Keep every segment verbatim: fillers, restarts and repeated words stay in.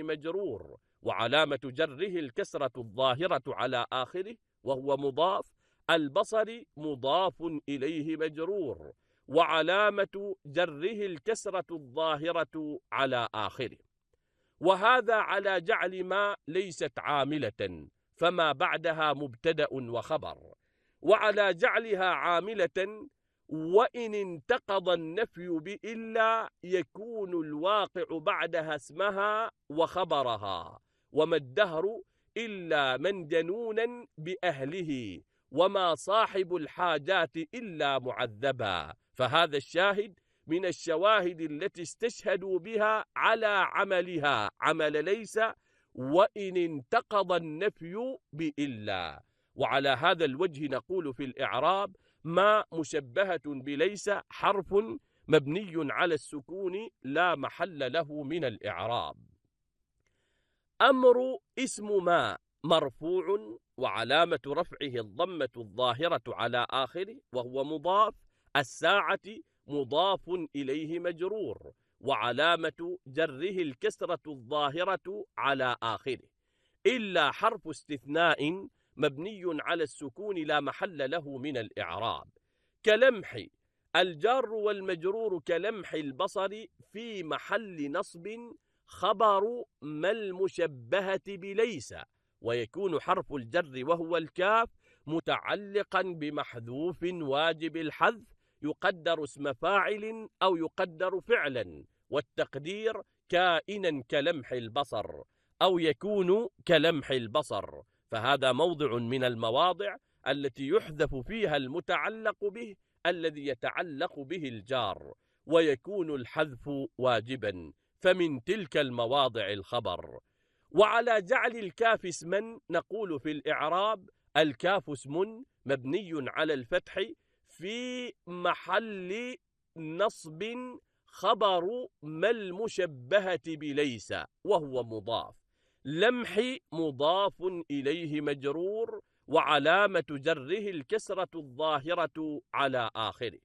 مجرور، وعلامة جره الكسرة الظاهرة على آخره وهو مضاف. البصر مضاف إليه مجرور، وعلامة جره الكسرة الظاهرة على آخره. وهذا على جعل ما ليست عاملة، فما بعدها مبتدأ وخبر، وعلى جعلها عاملة وإن انتقض النفي بإلا يكون الواقع بعدها اسمها وخبرها. وما الدهر إلا من جنونا بأهله، وما صاحب الحاجات إلا معذبا. فهذا الشاهد من الشواهد التي استشهدوا بها على عملها عمل ليس وإن انتقض النفي بإلا. وعلى هذا الوجه نقول في الإعراب: ما مشبهة بليس حرف مبني على السكون لا محل له من الإعراب. أمر اسم ما مرفوع، وعلامة رفعه الضمة الظاهرة على آخره وهو مضاف. الساعة مضاف إليه مجرور، وعلامة جره الكسرة الظاهرة على آخره، إلا حرف استثناء مبني على السكون لا محل له من الإعراب. كلمح، الجار والمجرور كلمح البصر في محل نصب خبر ما المشبهة بليس، ويكون حرف الجر وهو الكاف متعلقا بمحذوف واجب الحذف يقدر اسم فاعل أو يقدر فعلا، والتقدير كائنا كلمح البصر أو يكون كلمح البصر. فهذا موضع من المواضع التي يحذف فيها المتعلق به الذي يتعلق به الجار، ويكون الحذف واجبا، فمن تلك المواضع الخبر. وعلى جعل الكاف اسما نقول في الإعراب: الكاف اسم مبني على الفتح في محل نصب خبر ما المشبهة بليس وهو مضاف. لمح مضاف إليه مجرور، وعلامة جره الكسرة الظاهرة على آخره.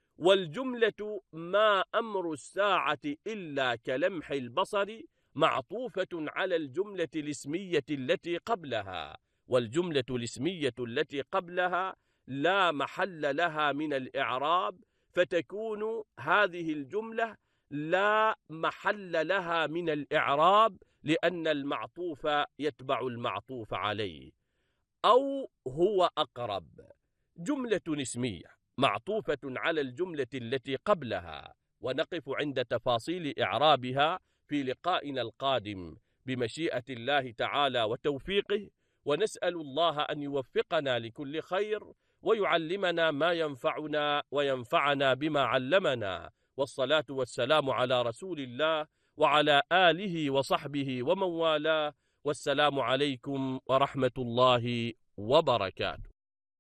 والجملة ما أمر الساعة إلا كلمح البصر معطوفة على الجملة الاسمية التي قبلها، والجملة الاسمية التي قبلها لا محل لها من الإعراب، فتكون هذه الجملة لا محل لها من الإعراب لأن المعطوف يتبع المعطوف عليه. أو هو أقرب، جملة اسمية معطوفة على الجملة التي قبلها، ونقف عند تفاصيل إعرابها في لقائنا القادم بمشيئة الله تعالى وتوفيقه، ونسأل الله أن يوفقنا لكل خير ويعلمنا ما ينفعنا وينفعنا بما علمنا. والصلاة والسلام على رسول الله وعلى آله وصحبه ومن والاه، والسلام عليكم ورحمة الله وبركاته.